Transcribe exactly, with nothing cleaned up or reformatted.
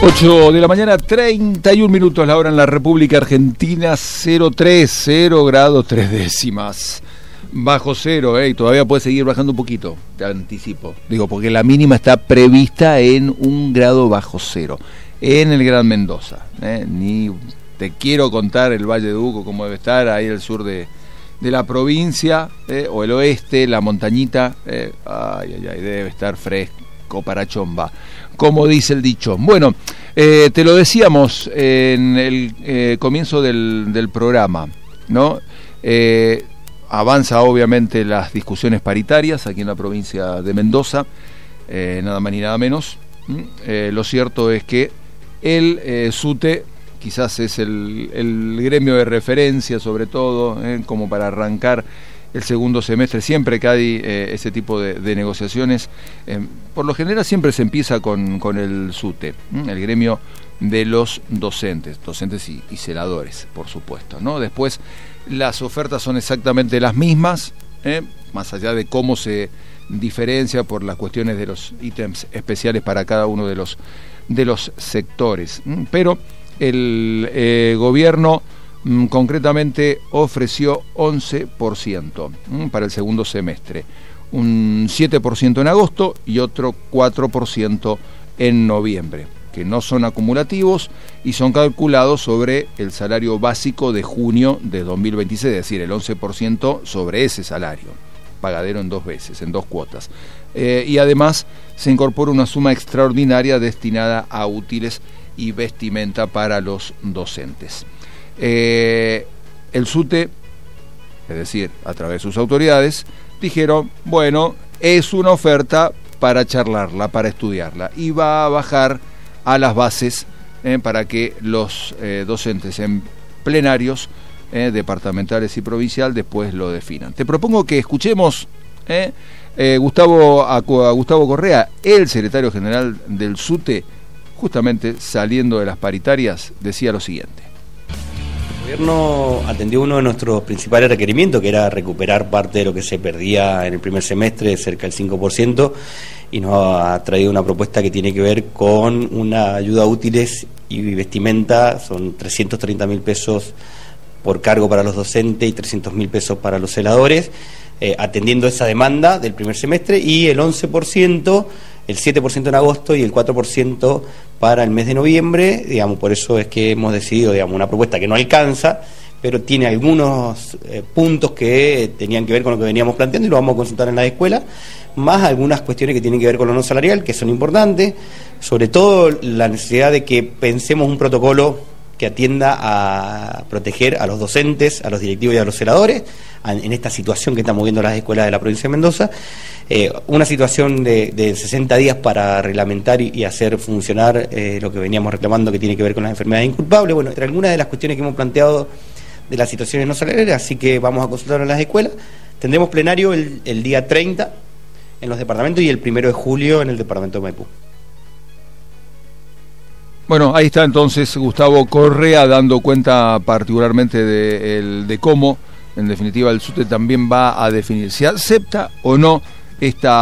ocho de la mañana, treinta y un minutos la hora en la República Argentina, cero tres, cero grados tres décimas. Bajo cero, eh, y todavía puede seguir bajando un poquito, te anticipo. Digo, porque la mínima está prevista en un grado bajo cero, en el Gran Mendoza. Eh, ni te quiero contar el Valle de Uco, cómo debe estar ahí al sur de, de la provincia, eh, o el oeste, la montañita. Eh, ay, ay, ay, debe estar fresco para chomba, como dice el dicho. Bueno, eh, te lo decíamos en el eh, comienzo del, del programa, ¿no? Eh, avanza obviamente las discusiones paritarias aquí en la provincia de Mendoza, eh, nada más ni nada menos. Eh, lo cierto es que el eh, SUTE quizás es el, el gremio de referencia, sobre todo, eh, como para arrancar el segundo semestre. Siempre que hay eh, ese tipo de, de negociaciones, eh, por lo general siempre se empieza con, con el SUTE, ¿eh? El gremio de los docentes, docentes y, y celadores, por supuesto, ¿no? Después las ofertas son exactamente las mismas, ¿eh? Más allá de cómo se diferencia por las cuestiones de los ítems especiales para cada uno de los, de los sectores. Pero el eh, gobierno mm, concretamente ofreció once por ciento mm, para el segundo semestre, un siete por ciento en agosto y otro cuatro por ciento en noviembre, que no son acumulativos y son calculados sobre el salario básico de junio de dos mil veintiséis, es decir, el once por ciento sobre ese salario, pagadero en dos veces, en dos cuotas. Eh, y además se incorpora una suma extraordinaria destinada a útiles y vestimenta para los docentes. Eh, el SUTE, es decir, a través de sus autoridades, dijeron, bueno, es una oferta para charlarla, para estudiarla, y va a bajar a las bases eh, para que los eh, docentes en plenarios eh, departamentales y provincial después lo definan. Te propongo que escuchemos eh, eh, Gustavo, a, a Gustavo Correa, el secretario general del SUTE, justamente saliendo de las paritarias, decía lo siguiente. El gobierno atendió uno de nuestros principales requerimientos, que era recuperar parte de lo que se perdía en el primer semestre, cerca del cinco por ciento, y nos ha traído una propuesta que tiene que ver con una ayuda a útiles y vestimenta. Son trescientos treinta mil pesos por cargo para los docentes y trescientos mil pesos para los celadores, eh, atendiendo esa demanda del primer semestre, y el once por ciento, el siete por ciento en agosto y el cuatro por ciento para el mes de noviembre. Digamos, por eso es que hemos decidido, digamos, una propuesta que no alcanza, pero tiene algunos eh, puntos que tenían que ver con lo que veníamos planteando y lo vamos a consultar en la escuela, más algunas cuestiones que tienen que ver con lo no salarial, que son importantes, sobre todo la necesidad de que pensemos un protocolo que atienda a proteger a los docentes, a los directivos y a los celadores en esta situación que estamos viendo en las escuelas de la provincia de Mendoza. Eh, una situación de, de sesenta días para reglamentar y, y hacer funcionar eh, lo que veníamos reclamando, que tiene que ver con las enfermedades inculpables. Bueno, entre algunas de las cuestiones que hemos planteado de las situaciones no salariales, así que vamos a consultar en las escuelas. Tendremos plenario el, el día treinta en los departamentos y el primero de julio en el departamento de Maipú. Bueno, ahí está entonces Gustavo Correa dando cuenta particularmente de, el, de cómo, en definitiva, el SUTE también va a definir si acepta o no esta